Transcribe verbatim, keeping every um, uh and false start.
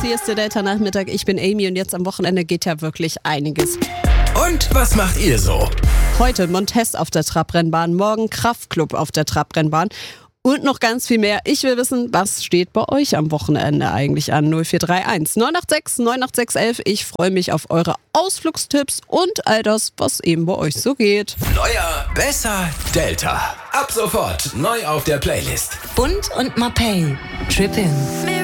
hier ist der Delta-Nachmittag. Ich bin Amy und jetzt am Wochenende geht ja wirklich einiges. Und was macht ihr so? Heute Montes auf der Trabrennbahn, morgen Kraftclub auf der Trabrennbahn und noch ganz viel mehr. Ich will wissen, was steht bei euch am Wochenende eigentlich an? null vier drei eins neun acht sechs neun acht sechs eins eins. Ich freue mich auf eure Ausflugstipps und all das, was eben bei euch so geht. Neuer, besser, Delta. Ab sofort neu auf der Playlist. Bund und Mapei. Trip in.